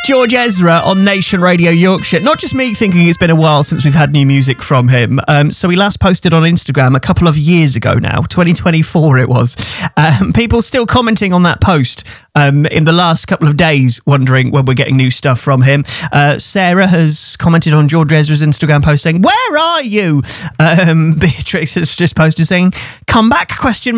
George Ezra on Nation Radio Yorkshire. Not just me thinking it's been a while since we've had new music from him. So he last posted on Instagram a couple of years ago now, 2024 it was. People still commenting on that post in the last couple of days, wondering when we're getting new stuff from him. Sarah has commented on George Ezra's Instagram post saying, "Where are you?" Beatrix has just posted saying, "Come back, ?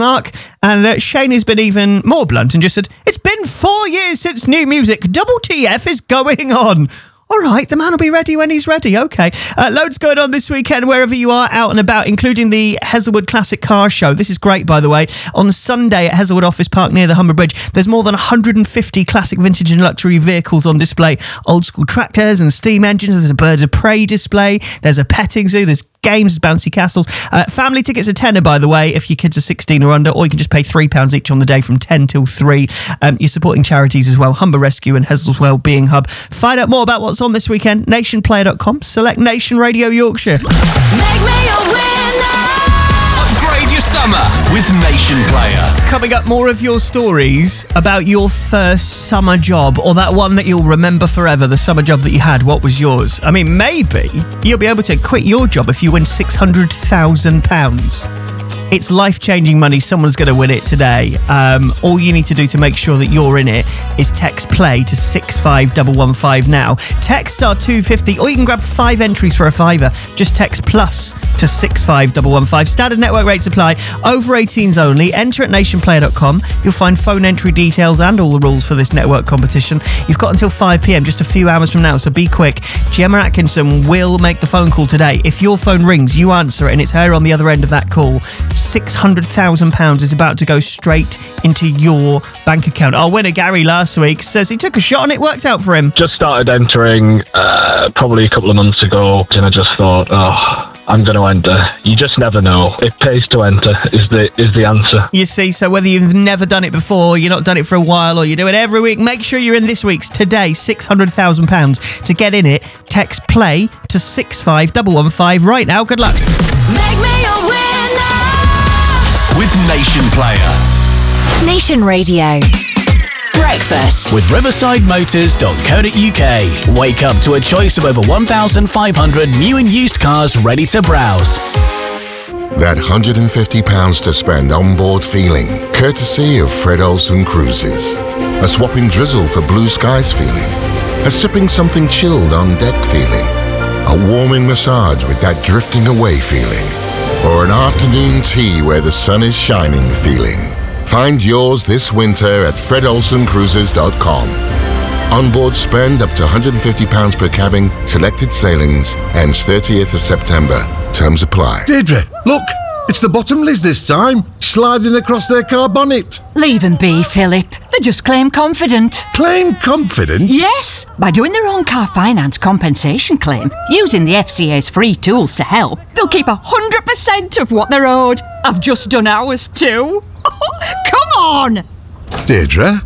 And Shane has been even more blunt and just said, "It's been 4 years since new music. Double TF is going on." All right, the man will be ready when he's ready. Okay. Loads going on this weekend wherever you are out and about, including the Heselwood Classic Car Show. This is great, by the way. On Sunday at Heselwood Office Park near the Humber Bridge, there's more than 150 classic, vintage and luxury vehicles on display. Old school tractors and steam engines. There's a birds of prey display. There's a petting zoo. There's games, bouncy castles. Family tickets are £10, by the way, if your kids are 16 or under, or you can just pay £3 each on the day from 10 till 3. You're supporting charities as well, Humber Rescue and Hesel's Wellbeing Hub. Find out more about what's on this weekend, nationplayer.com. Select Nation Radio Yorkshire. Make me a winner. Upgrade your summer with Nation Player. Coming up, more of your stories about your first summer job, or that one that you'll remember forever, the summer job that you had. What was yours? I mean, maybe you'll be able to quit your job if you win £600,000. It's life-changing money. Someone's going to win it today. All you need to do to make sure that you're in it is text PLAY to 65115 now. Texts are £2.50, or you can grab 5 entries for a £5. Just text PLUS to 65115. Standard network rates apply. Over 18s only. Enter at nationplayer.com. You'll find phone entry details and all the rules for this network competition. You've got until 5 p.m, just a few hours from now, so be quick. Gemma Atkinson will make the phone call today. If your phone rings, you answer it, and it's her on the other end of that call. £600,000 is about to go straight into your bank account. Our winner, Gary, last week says he took a shot and it worked out for him. Just started entering probably a couple of months ago, and I just thought, I'm going to enter. You just never know. It pays to enter is the answer. You see, so whether you've never done it before, you're not done it for a while, or you do it every week, make sure you're in this week's today, £600,000. To get in it, text PLAY to 65115 right now. Good luck. Make me a winner. With Nation Player. Nation Radio. Breakfast. With riversidemotors.co.uk. Wake up to a choice of over 1,500 new and used cars ready to browse. That £150 to spend on board feeling, courtesy of Fred Olsen Cruises. A swapping drizzle for blue skies feeling. A sipping something chilled on deck feeling. A warming massage with that drifting away feeling. Or an afternoon tea where the sun is shining feeling. Find yours this winter at fredolsencruises.com. Onboard spend up to £150 per cabin, selected sailings, ends 30th of September. Terms apply. Deirdre, look, it's the Bottomleys this time, sliding across their car bonnet. Leave them be, Philip. They're just claim confident. Claim confident? Yes, by doing their own car finance compensation claim, using the FCA's free tools to help, they'll keep 100% of what they're owed. I've just done ours too. Come on! Deirdre?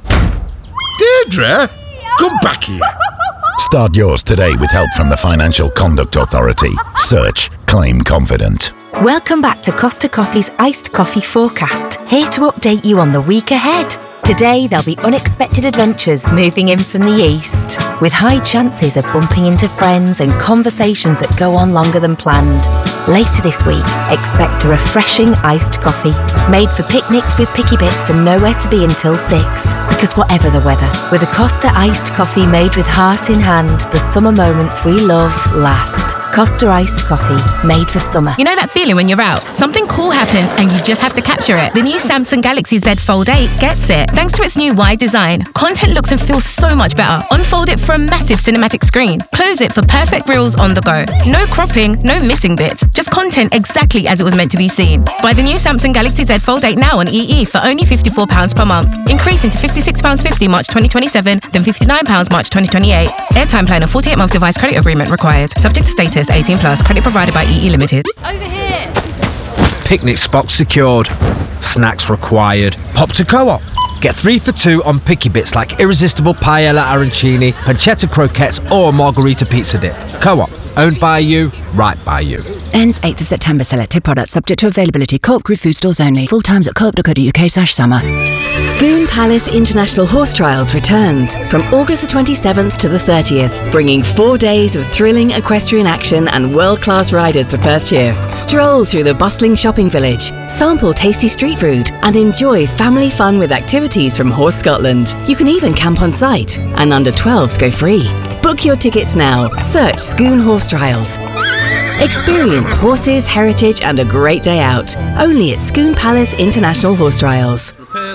Deirdre? Come back here. Start yours today with help from the Financial Conduct Authority. Search Claim Confident. Welcome back to Costa Coffee's Iced Coffee Forecast, here to update you on the week ahead. Today, there'll be unexpected adventures moving in from the east, with high chances of bumping into friends and conversations that go on longer than planned. Later this week, expect a refreshing iced coffee, made for picnics with picky bits and nowhere to be until 6. Because whatever the weather, with a Costa iced coffee made with heart in hand, the summer moments we love last. Costa iced coffee, made for summer. You know that feeling when you're out? Something cool happens and you just have to capture it. The new Samsung Galaxy Z Fold 8 gets it. Thanks to its new wide design, content looks and feels so much better. Unfold it for a massive cinematic screen. Close it for perfect reels on the go. No cropping, no missing bits. Just content exactly as it was meant to be seen. Buy the new Samsung Galaxy Z Fold 8 now on EE for only £54 per month. Increasing to £56.50 March 2027, then £59 March 2028. Airtime plan and 48-month device credit agreement required. Subject to status, 18+. Credit provided by EE Limited. Over here. Picnic spots secured. Snacks required. Pop to Co-op. Get 3 for 2 on picky bits like irresistible paella arancini, pancetta croquettes or margarita pizza dip. Co-op. Owned by you, right by you. Ends 8th of September. Selected products subject to availability. Co-op Group food stores only. Full times at co-op.co.uk/summer. Scone Palace International Horse Trials returns from August the 27th to the 30th, bringing 4 days of thrilling equestrian action and world-class riders to Perthshire. Stroll through the bustling shopping village, sample tasty street food, and enjoy family fun with activities from Horse Scotland. You can even camp on site, and under 12s go free. Book your tickets now. Search Scone Horse Trials. Experience horses, heritage, and a great day out. Only at Scone Palace International Horse Trials.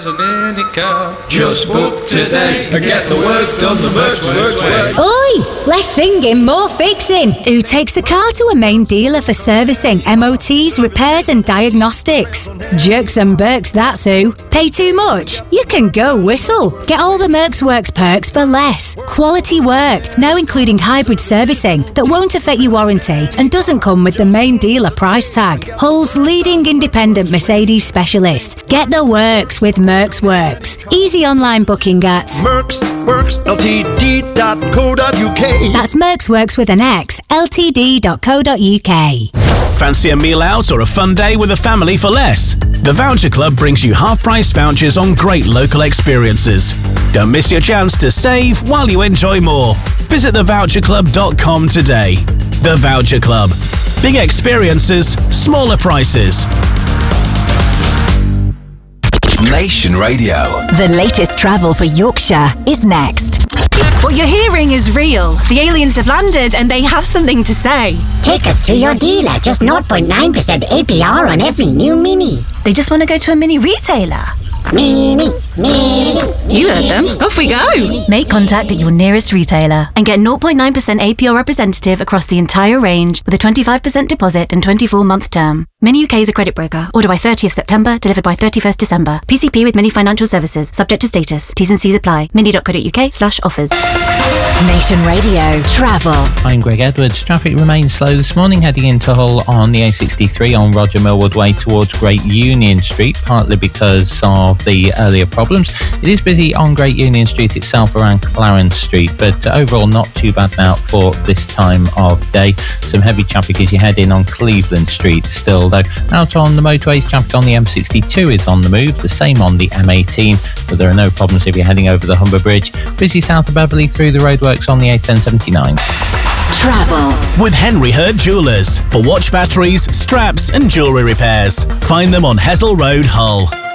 Just book today and get the work done the Mercs way. Oi! Less singing, more fixing. Who takes the car to a main dealer for servicing, MOTs, repairs and diagnostics? Jerks and Berks, that's who. Pay too much? You can go Whistle. Get all the Mercs Works perks for less. Quality work, now including hybrid servicing that won't affect your warranty and doesn't come with the main dealer price tag. Hull's leading independent Mercedes specialist. Get the works with Mercs Works. Easy online booking at mercsworksltd.co.uk. That's Mercs Works with an X, ltd.co.uk. Fancy a meal out or a fun day with a family for less? The Voucher Club brings you half-price vouchers on great local experiences. Don't miss your chance to save while you enjoy more. Visit thevoucherclub.com today. The Voucher Club. Big experiences, smaller prices. Nation Radio. The latest travel for Yorkshire is next. What you're hearing is real. The aliens have landed and they have something to say. Take us to your dealer. Just 0.9% APR on every new Mini. They just want to go to a mini retailer. Mini. You heard them. Off we go. Make contact at your nearest retailer and get 0.9% APR representative across the entire range with a 25% deposit and 24-month term. Mini UK is a credit broker. Order by 30th September, delivered by 31st December. PCP with Mini Financial Services. Subject to status. T's and C's apply. mini.co.uk/offers. Nation Radio Travel. I'm Greg Edwards. Traffic remains slow this morning heading into Hull on the A63 on Roger Millward Way towards Great Union Street, partly because of the earlier problems. It is busy on Great Union Street itself around Clarence Street, but overall not too bad now for this time of day. Some heavy traffic as you head in on Cleveland Street still, though. Out on the motorways, traffic on the M62 is on the move, the same on the M18, but there are no problems if you're heading over the Humber Bridge. Busy south of Beverley through the roadworks on the A1079. Travel with Henry Hurt Jewellers for watch batteries, straps and jewellery repairs. Find them on Hessel Road, Hull.